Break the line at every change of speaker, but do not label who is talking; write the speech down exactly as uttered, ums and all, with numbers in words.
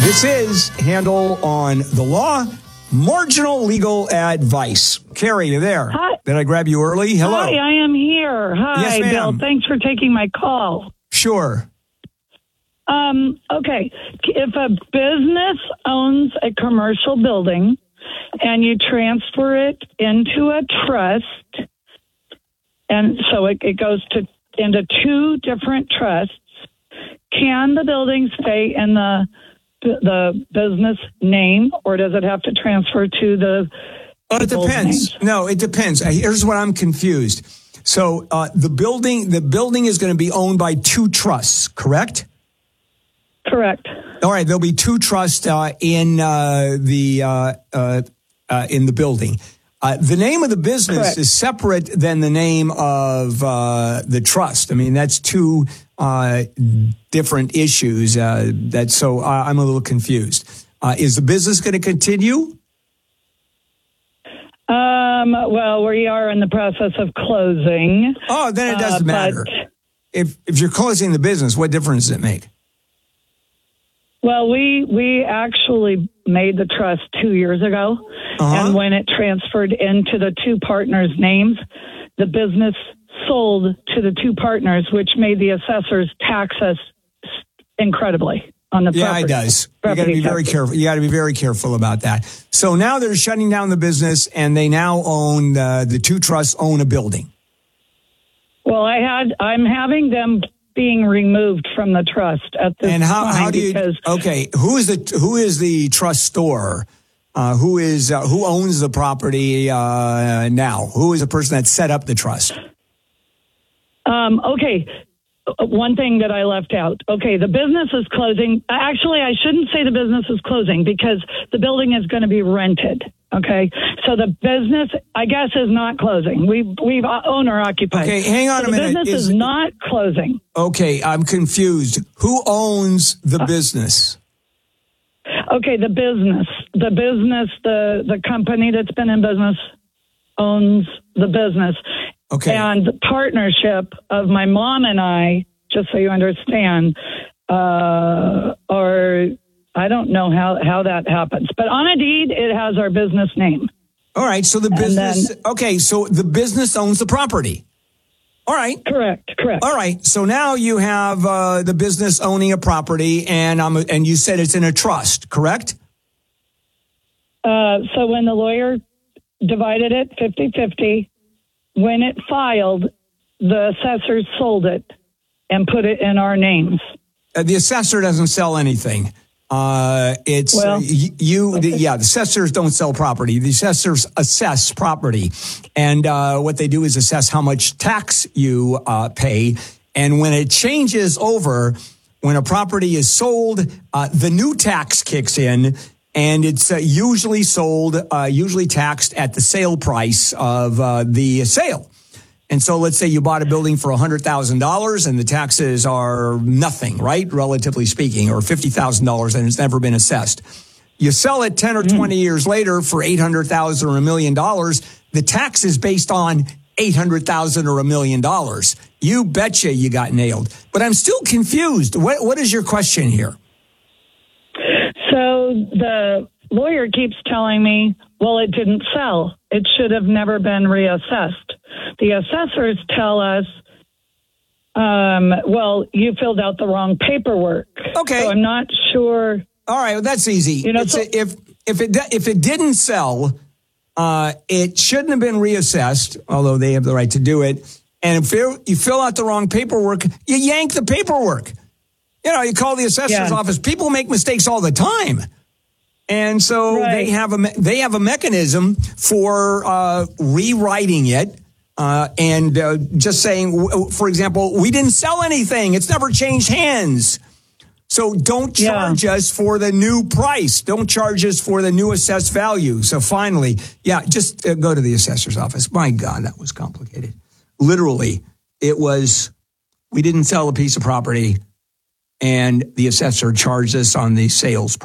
This is Handel on the Law, marginal legal advice. Carrie, you there?
Hi.
Did I grab you early? Hello.
Hi, I am here. Hi,
Yes, ma'am.
Bill. Thanks for taking my call.
Sure.
Um, okay. If a business owns a commercial building and you transfer it into a trust, and so it, it goes to into two different trusts, can the building stay in the the business name, or does it have to transfer to the
Oh, it depends.
names?
No, it depends. Here's what I'm confused. So uh, the building, the building is going to be owned by two trusts, correct?
Correct.
All right, there'll be two trusts uh, in uh, the uh, uh, uh, in the building. Uh, the name of the business
Correct.
is separate than the name of uh, the trust. I mean, that's two uh, different issues. Uh, that so uh, I'm a little confused. Uh, is the business going to continue?
Um, well, we are in the process of closing.
Oh, then it doesn't
Uh,
matter.
but-
If if you're closing the business, what difference does it make?
Well, we we actually made the trust two years ago,
Uh-huh.
and when it transferred into the two partners' names, the business sold to the two partners, which made the assessors tax us incredibly on the
Yeah,
property.
it does. You got to
property
be very
taxes.
careful. You got to be very careful about that. So now they're shutting down the business, and they now own uh, the two trusts own a building.
Well, I had I'm having them being removed from the trust at this
And how
time
how do you?
because
Okay, who is the who is the trustor? Uh, who is uh, who owns the property uh, now? Who is the person that set up the trust?
Um, okay. One thing that I left out. Okay, the business is closing. Actually, I shouldn't say the business is closing because the building is going to be rented. Okay, so the business, I guess, is not closing. We we've owner occupied.
Okay, hang on
so
a
the
minute.
business
Is-
is not closing.
Okay, I'm confused. Who owns the
Uh,
business?
Okay, the business, the business, the the company that's been in business owns the business.
Okay.
And the partnership of my mom and I, just so you understand, uh, are, I don't know how, how that happens. But on a deed, it has our business name.
All right, so the
And
business.
then-
okay, so the business owns the property. All right.
Correct, correct.
All right. So now you have uh, the business owning a property, and um, and you said it's in a trust, correct?
Uh, so when the lawyer divided it fifty-fifty, when it filed, the assessors sold it and put it in our names.
Uh, the assessor doesn't sell anything. Uh, it's
Well,
uh, y- you.
okay.
The, yeah, the assessors don't sell property. The assessors assess property, and uh, what they do is assess how much tax you uh, pay. And when it changes over, when a property is sold, uh, the new tax kicks in. And it's uh, usually sold, uh, usually taxed at the sale price of uh, the sale. And so let's say you bought a building for one hundred thousand dollars and the taxes are nothing, right? Relatively speaking, or fifty thousand dollars and it's never been assessed. You sell it ten or twenty years later for eight hundred thousand dollars or a million dollars. The tax is based on eight hundred thousand dollars or a million dollars. You betcha you got nailed. But I'm still confused. What, what is your question here?
So the lawyer keeps telling me, well, it didn't sell. It should have never been reassessed. The assessors tell us, um, well, you filled out the wrong paperwork.
Okay.
So I'm not sure.
All right, well, that's easy.
You know,
It's
so-
a, if if it if it didn't sell, uh, it shouldn't have been reassessed. Although they have the right to do it. And if you you fill out the wrong paperwork, you yank the paperwork. You know, you call the assessor's
Yeah.
office. People make mistakes all the time, and so
Right.
they have a me- they have a mechanism for uh, rewriting it. Uh, and uh, just saying, w- for example, we didn't sell anything. It's never changed hands. So don't
Yeah.
charge us for the new price. Don't charge us for the new assessed value. So finally, yeah, just uh, go to the assessor's office. My God, that was complicated. Literally, it was, we didn't sell a piece of property and the assessor charged us on the sales price.